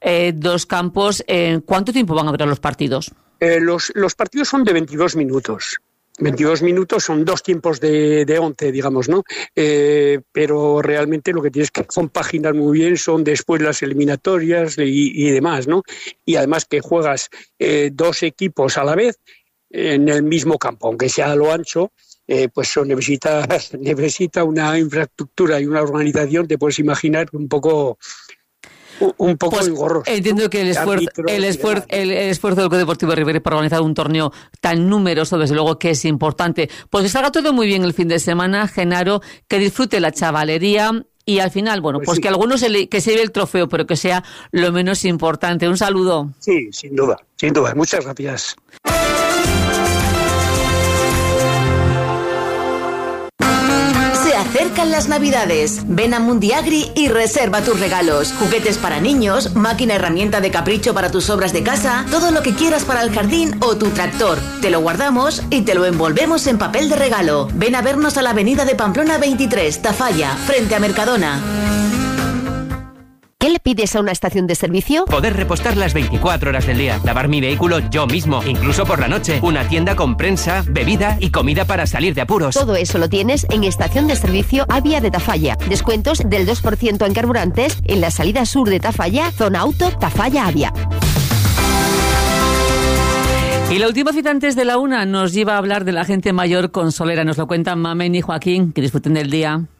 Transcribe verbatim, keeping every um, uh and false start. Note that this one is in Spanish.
eh, dos campos. Eh, ¿Cuánto tiempo van a durar los partidos? Eh, los, los partidos son de veintidós minutos. veintidós minutos son dos tiempos de, de once, digamos, ¿no? Eh, pero realmente lo que tienes que compaginar muy bien son después las eliminatorias y, y demás, ¿no? Y además que juegas eh, dos equipos a la vez en el mismo campo, aunque sea a lo ancho, eh, pues eso necesita, necesita una infraestructura y una organización, te puedes imaginar, un poco... un poco pues engorroso. Entiendo que el esfuerzo, el esfuerzo, el, el esfuerzo del Club Deportivo Rivera para organizar un torneo tan numeroso, desde luego que es importante. Pues que salga todo muy bien el fin de semana, Genaro, que disfrute la chavalería y al final, bueno, pues, pues sí. que algunos se le, que se lleve el trofeo, pero que sea lo menos importante. Un saludo. Sí, sin duda, sin duda. Muchas gracias. Acercan las Navidades. Ven a Mundiagri y reserva tus regalos. Juguetes para niños, máquina herramienta de capricho para tus obras de casa, todo lo que quieras para el jardín o tu tractor. Te lo guardamos y te lo envolvemos en papel de regalo. Ven a vernos a la avenida de Pamplona veintitrés, Tafalla, frente a Mercadona. ¿Qué le pides a una estación de servicio? Poder repostar las veinticuatro horas del día, lavar mi vehículo yo mismo, incluso por la noche, una tienda con prensa, bebida y comida para salir de apuros. Todo eso lo tienes en Estación de Servicio Avia de Tafalla. Descuentos del dos por ciento en carburantes en la salida sur de Tafalla, zona auto Tafalla Avia. Y la última cita antes de la una nos lleva a hablar de la gente mayor con Solera. Nos lo cuentan Mamen y Joaquín. Que disfruten del día.